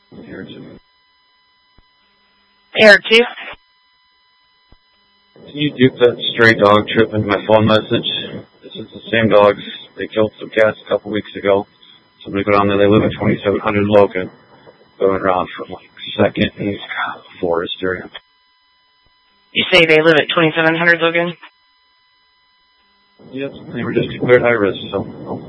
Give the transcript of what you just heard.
Here too. Air 2. Can you dupe that stray dog trip into my phone message? This is the same dogs. They killed some cats a couple weeks ago. Somebody go down there. They live at 2700 Logan. Going around from like 2nd and Forest area. You say they live at 2700 Logan? Yep, they were just declared high risk, so